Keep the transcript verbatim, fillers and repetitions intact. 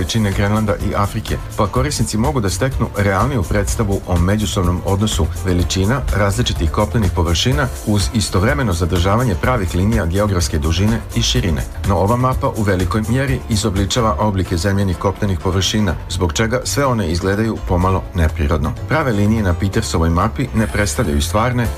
veličine Grenlanda i Afrike, pa korisnici mogu da steknu realniju predstavu o međusobnom odnosu veličina različitih kopnenih površina uz istovremeno zadržavanje pravih linija geografske dužine i širine. No ova mapa u velikoj mjeri izobličava oblike zemljenih kopnenih površina, zbog čega sve one izgledaju pomalo neprirodno. Prave linije na Petersovoj mapi ne predstavljaju stvarne,